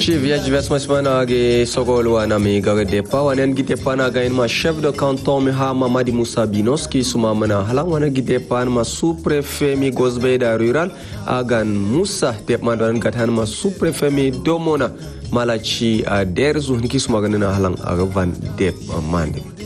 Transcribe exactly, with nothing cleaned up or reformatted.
Chief ya jives masmana ge sogolo wana mi gare depa wanen gite pana ga ma chef de canton mi ha Mamadi Moussa Binoski suma mana halang wana gite pan ma sous-préfet mi Gozbeda rural agan Moussa dep madan gatan ma sous-préfet mi Domona malachi a derzu niki suma ganina halang agavan dep mande